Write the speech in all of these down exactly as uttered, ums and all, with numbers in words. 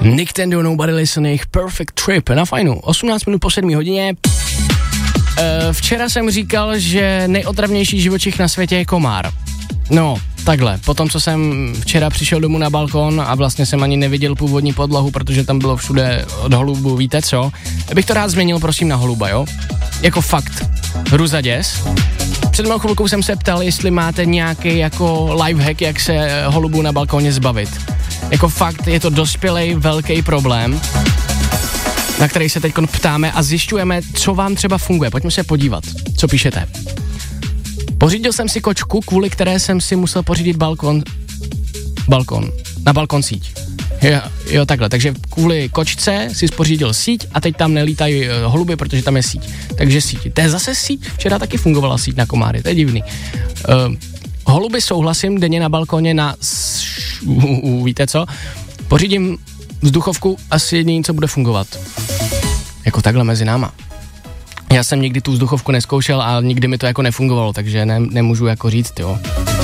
Nicktendo, Nobody Listening, Perfect Trip, na fajnu, osmnáct minut po sedmé hodině. E, včera jsem říkal, že nejotravnější živočich na světě je komár. No, takhle, potom co jsem včera přišel domů na balkon a vlastně jsem ani neviděl původní podlahu, protože tam bylo všude od holubu, víte co? Bych to rád změnil, prosím, na holuba, jo? Jako fakt, hruza děs. Před mnou chvilkou jsem se ptal, jestli máte nějaký jako lifehack, jak se holubů na balkoně zbavit. Jako fakt, je to dospělej velký problém, na který se teď ptáme a zjišťujeme, co vám třeba funguje. Pojďme se podívat, co píšete. Pořídil jsem si kočku, kvůli které jsem si musel pořídit balkon, balkon, na balkon síť. Jo, jo, takhle, takže kvůli kočce si pořídil síť a teď tam nelítají holuby, protože tam je síť. Takže síť. To je zase síť, včera taky fungovala síť na komáry, to je divný. Uh, holuby souhlasím, denně na balkoně na, uh, uh, víte co, pořídím vzduchovku, asi jediný, co bude fungovat. Jako takhle mezi náma. Já jsem nikdy tu vzduchovku neskoušel a nikdy mi to jako nefungovalo, takže ne, nemůžu jako říct, jo.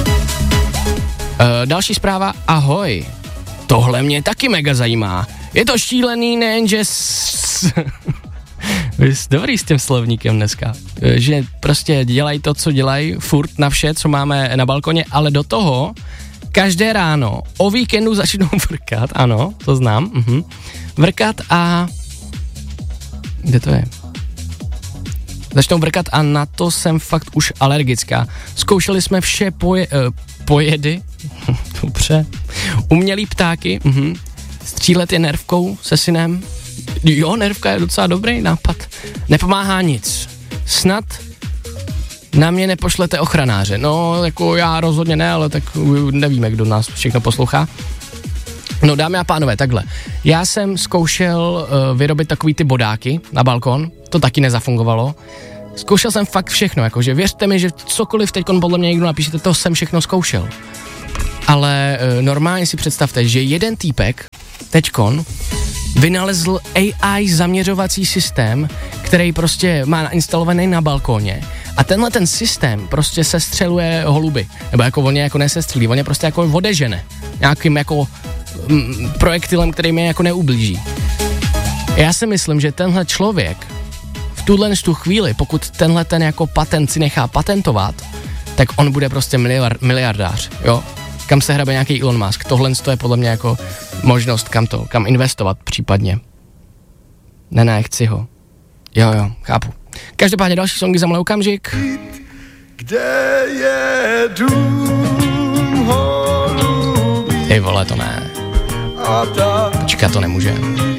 E, další zpráva, ahoj. Tohle mě taky mega zajímá. Je to šílený, nejenže s... Dobrý s tím slovníkem dneska. E, že prostě dělají to, co dělají, furt na vše, co máme na balkoně, ale do toho každé ráno o víkendu začnou vrkat, ano, to znám, mhm. Vrkat a... Kde to je? Začnou vrkat a na to jsem fakt už alergická. Zkoušeli jsme vše poje, uh, pojedy, dobře, umělý ptáky, uh-huh. Střílet je nervkou se synem, jo, nervka je docela dobrý nápad, nepomáhá nic, snad na mě nepošlete ochranáře, no, jako já rozhodně ne, ale tak nevíme, kdo nás všechno poslouchá. No, dámy a pánové, takhle, já jsem zkoušel uh, vyrobit takový ty bodáky na balkon, to taky nezafungovalo. Zkoušel jsem fakt všechno, jakože věřte mi, že cokoliv teďkon podle mě někdo napíšete, to jsem všechno zkoušel. Ale uh, normálně si představte, že jeden týpek teďkon vynalezl A I zaměřovací systém, který prostě má nainstalovaný na balkóně a tenhle ten systém prostě sestřeluje holuby, nebo jako on je jako nesestřelí, on je prostě jako odežene nějakým jako mm, projektilem, který mě jako neublíží. Já si myslím, že tenhle člověk v tuhle tu chvíli, pokud tenhle ten jako patent si nechá patentovat, tak on bude prostě miliard, miliardář, jo? Kam se hrabe nějaký Elon Musk. Tohle je podle mě jako možnost, kam to, kam investovat případně. Ne, ne, chci ho. Jo, jo, chápu. Každopádně další songy za malý okamžik. Kde je dům holubí? Ty vole, to ne. Počkat, to nemůže.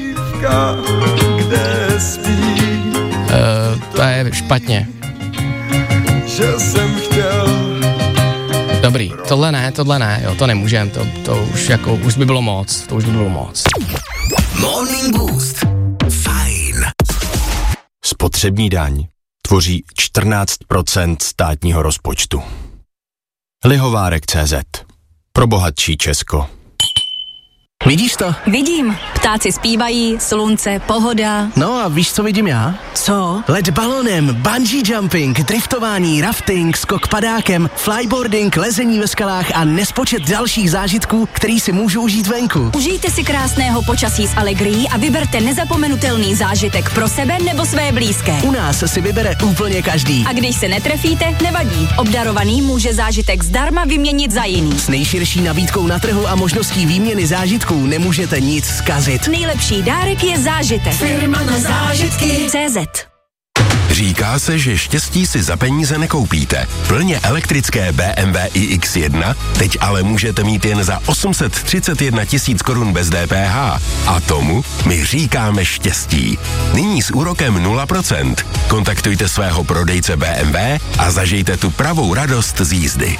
Kde spí? Uh, to je špatně. Že jsem chtěl. Dobrý, tohle ne, tohle ne, jo, to nemůžem, to, to už jako, už by bylo moc, to už by bylo moc. Morning Boost. Fajn. Spotřební daň tvoří čtrnáct procent státního rozpočtu. Lihovárek tečka cé zet. Pro bohatší Česko. Vidíš to? Vidím. Ptáci zpívají, slunce, pohoda. No a víš, co vidím já? Co? Let balonem, bungee jumping, driftování, rafting, skok padákem, flyboarding, lezení ve skalách a nespočet dalších zážitků, který si můžu užít venku. Užijte si krásného počasí s Allegrií a vyberte nezapomenutelný zážitek pro sebe nebo své blízké. U nás si vybere úplně každý. A když se netrefíte, nevadí. Obdarovaný může zážitek zdarma vyměnit za jiný. S nejširší nabídkou na trhu a možností výměny zážitků nemůžete nic zkazit. Nejlepší dárek je zážitek. Firma na zážitky. tečka cé zet. Říká se, že štěstí si za peníze nekoupíte. Plně elektrické bé em vé i iks jedna teď ale můžete mít jen za osm set třicet jedna tisíc korun bez dé pé há. A tomu my říkáme štěstí. Nyní s úrokem nula procent. Kontaktujte svého prodejce bé em vé a zažijte tu pravou radost z jízdy.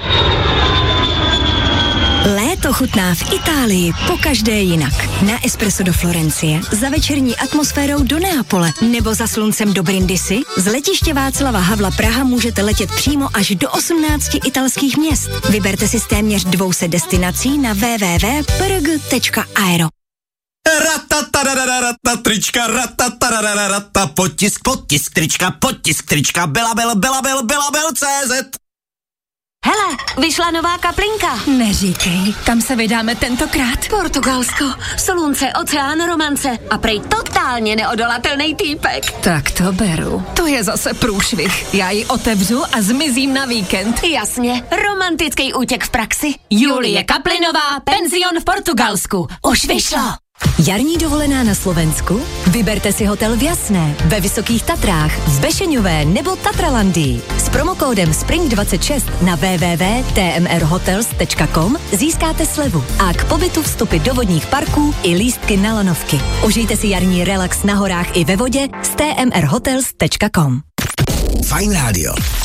Léto chutná v Itálii pokaždé jinak. Na espresso do Florencie, za večerní atmosférou do Neapole nebo za sluncem do Brindisi. Z letiště Václava Havla Praha můžete letět přímo až do osmnácti italských měst. Vyberte si z téměř dvou set destinací na w w w tečka p r g tečka aero. Ratatarararata, trička, ratatarararata, potisk, potisk, trička, potisk, trička, belabel, belabel, belabel, cé zet. Hele, vyšla nová kaplinka. Neříkej, kam se vydáme tentokrát? Portugalsko, slunce, oceán, romance a prej totálně neodolatelný týpek. Tak to beru. To je zase průšvih. Já ji otevřu a zmizím na víkend. Jasně, romantický útěk v praxi. Julie Kaplinová, penzion v Portugalsku. Už vyšlo. Jarní dovolená na Slovensku? Vyberte si hotel v Jasné, ve Vysokých Tatrách, v Bešeňové nebo Tatralandii. S promokódem Spring dvacet šest na w w w tečka t m r hotels tečka com získáte slevu a k pobytu vstupy do vodních parků i lístky na lanovky. Užijte si jarní relax na horách i ve vodě s t m r hotels tečka com. Fajn rádio.